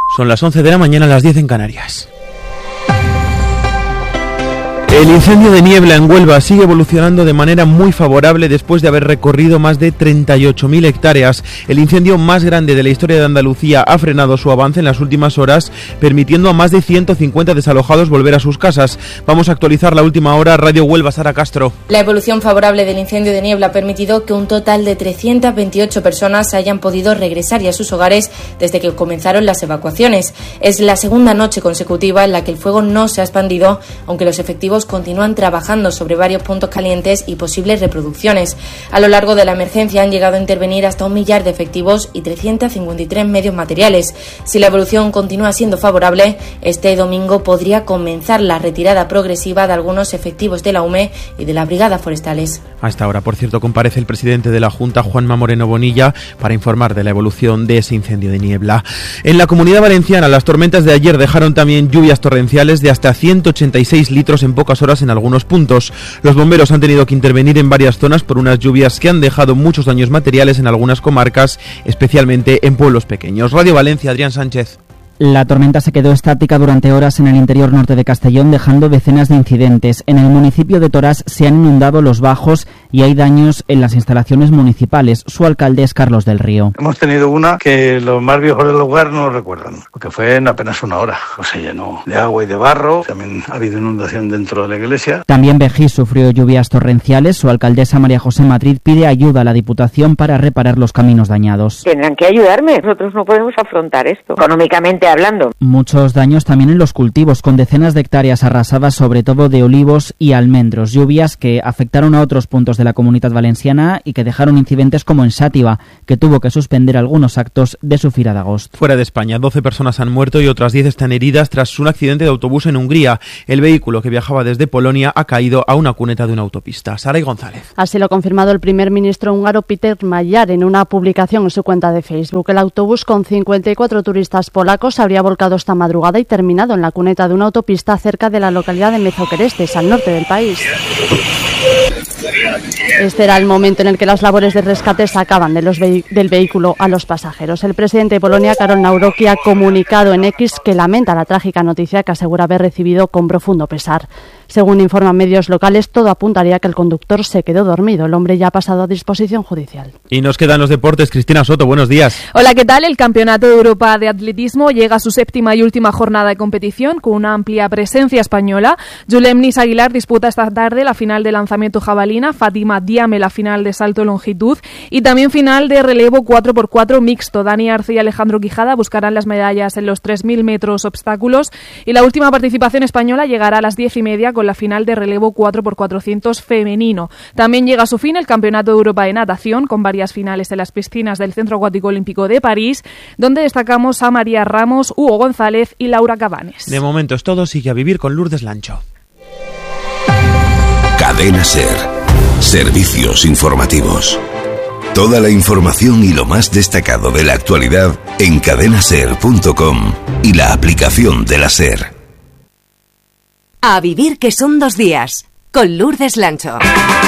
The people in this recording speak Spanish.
Son las 11 de la mañana, las 10 en Canarias. El incendio de niebla en Huelva sigue evolucionando de manera muy favorable después de haber recorrido más de 38.000 hectáreas. El incendio más grande de la historia de Andalucía ha frenado su avance en las últimas horas, permitiendo a más de 150 desalojados volver a sus casas. Vamos a actualizar la última hora. Radio Huelva, Sara Castro. La evolución favorable del incendio de niebla ha permitido que un total de 328 personas hayan podido regresar ya a sus hogares desde que comenzaron las evacuaciones. Es la segunda noche consecutiva en la que el fuego no se ha expandido, aunque los efectivos continúan trabajando sobre varios puntos calientes y posibles reproducciones. A lo largo de la emergencia han llegado a intervenir hasta 1 millar de efectivos y 353 medios materiales. Si la evolución continúa siendo favorable, este domingo podría comenzar la retirada progresiva de algunos efectivos de la UME y de las brigadas forestales. A esta hora, por cierto, comparece el presidente de la Junta, Juanma Moreno Bonilla, para informar de la evolución de ese incendio de niebla. En la Comunidad Valenciana, las tormentas de ayer dejaron también lluvias torrenciales de hasta 186 litros en pocas horas en algunos puntos. Los bomberos han tenido que intervenir en varias zonas por unas lluvias que han dejado muchos daños materiales en algunas comarcas, especialmente en pueblos pequeños. Radio Valencia, Adrián Sánchez. La tormenta se quedó estática durante horas en el interior norte de Castellón, dejando decenas de incidentes. En el municipio de Torás se han inundado los bajos y hay daños en las instalaciones municipales. Su alcalde es Carlos del Río. Hemos tenido una que los más viejos del lugar no lo recuerdan, porque fue en apenas una hora. Se llenó de agua y de barro. También ha habido inundación dentro de la iglesia. También Vejí sufrió lluvias torrenciales. Su alcaldesa María José Madrid pide ayuda a la Diputación para reparar los caminos dañados. Tendrán que ayudarme. Nosotros no podemos afrontar esto económicamente hablando. Muchos daños también en los cultivos, con decenas de hectáreas arrasadas, sobre todo de olivos y almendros. Lluvias que afectaron a otros puntos de la Comunidad Valenciana y que dejaron incidentes como en Xàtiva, que tuvo que suspender algunos actos de su Fira de Agost. Fuera de España, 12 personas han muerto y otras 10 están heridas tras un accidente de autobús en Hungría. El vehículo que viajaba desde Polonia ha caído a una cuneta de una autopista. Saray González. Así lo ha confirmado el primer ministro húngaro Péter Magyar en una publicación en su cuenta de Facebook. El autobús con 54 turistas polacos habría volcado esta madrugada y terminado en la cuneta de una autopista cerca de la localidad de Mezokerestes, al norte del país. Este era el momento en el que las labores de rescate sacaban del vehículo a los pasajeros. El presidente de Polonia, Karol Nawrocki, ha comunicado en X que lamenta la trágica noticia que asegura haber recibido con profundo pesar. Según informan medios locales, todo apuntaría a que el conductor se quedó dormido. El hombre ya ha pasado a disposición judicial. Y nos quedan los deportes. Cristina Soto, buenos días. Hola, ¿qué tal? El Campeonato de Europa de Atletismo llega a su séptima y última jornada de competición con una amplia presencia española. Julem Nis Aguilar disputa esta tarde la final de lanzamiento jabalina, Fátima Diame la final de salto de longitud y también final de relevo 4x4 mixto. Dani Arce y Alejandro Quijada buscarán las medallas en los 3.000 metros obstáculos y la última participación española llegará a las 10:30 con la final de relevo 4x400 femenino. También llega a su fin el Campeonato de Europa de Natación con varias finales en las piscinas del Centro Acuático Olímpico de París, donde destacamos a María Ramos, Hugo González y Laura Cabanes. De momento es todo, sigue a vivir con Lourdes Lancho. Cadena SER. Servicios informativos. Toda la información y lo más destacado de la actualidad en cadenaser.com y la aplicación de la SER. A vivir que son 2 días, con Lourdes Lancho.